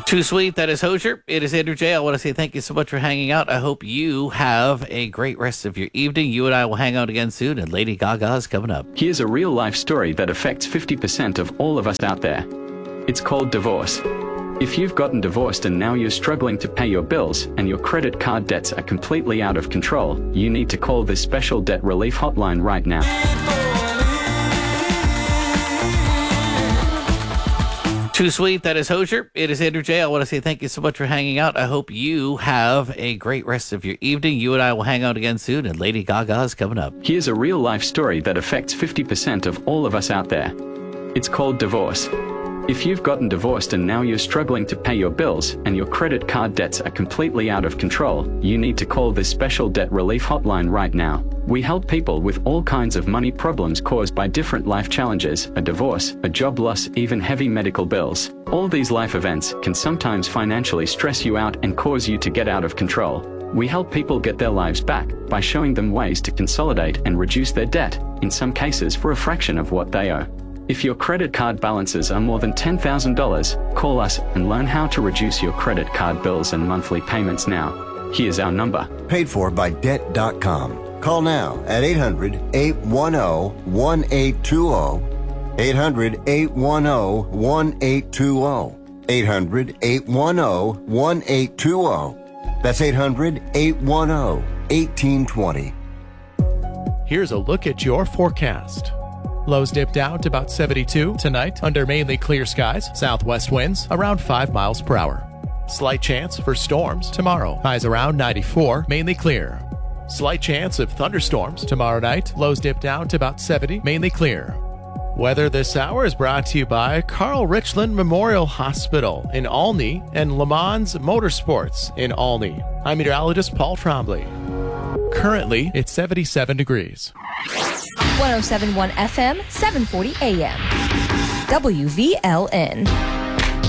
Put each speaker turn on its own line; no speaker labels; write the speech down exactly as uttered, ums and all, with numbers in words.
Too sweet. That is Hozier. It is Andrew J. I want to say thank you so much for hanging out. I hope you have a great rest of your evening. You and I will hang out again soon, and Lady Gaga is coming up.
Here's a real-life story that affects fifty percent of all of us out there. It's called divorce. If you've gotten divorced and now you're struggling to pay your bills and your credit card debts are completely out of control, you need to call this special debt relief hotline right now.
Too sweet. That is Hozier. It is Andrew J. I want to say thank you so much for hanging out. I hope you have a great rest of your evening. You and I will hang out again soon, and Lady Gaga is coming up.
Here's a real-life story that affects fifty percent of all of us out there. It's called divorce. If you've gotten divorced and now you're struggling to pay your bills and your credit card debts are completely out of control, you need to call this special debt relief hotline right now. We help people with all kinds of money problems caused by different life challenges, a divorce, a job loss, even heavy medical bills. All these life events can sometimes financially stress you out and cause you to get out of control. We help people get their lives back by showing them ways to consolidate and reduce their debt, in some cases for a fraction of what they owe. If your credit card balances are more than ten thousand dollars, call us and learn how to reduce your credit card bills and monthly payments now. Here's our number.
Paid for by debt dot com. Call now at eight hundred, eight one zero, one eight two zero. eight hundred, eight one zero, one eight two zero. eight hundred, eight one zero, one eight two zero. That's eight hundred, eight one zero, one eight two zero.
Here's a look at your forecast. Lows dip down to about seventy-two tonight under mainly clear skies. Southwest winds around five miles per hour. Slight chance for storms tomorrow. Highs around ninety-four, mainly clear. Slight chance of thunderstorms tomorrow night. Lows dip down to about seventy, mainly clear. Weather this hour is brought to you by Carl Richland Memorial Hospital in Olney and Le Mans Motorsports in Olney. I'm meteorologist Paul Trombley. Currently, it's seventy-seven degrees.
one oh seven point one F M, seven forty A M. W V L N.